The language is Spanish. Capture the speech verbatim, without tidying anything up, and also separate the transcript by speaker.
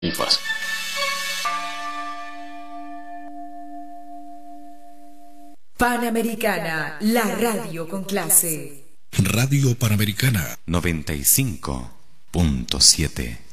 Speaker 1: Infos.
Speaker 2: Panamericana, la radio con clase.
Speaker 3: Radio Panamericana
Speaker 4: noventa y cinco punto siete.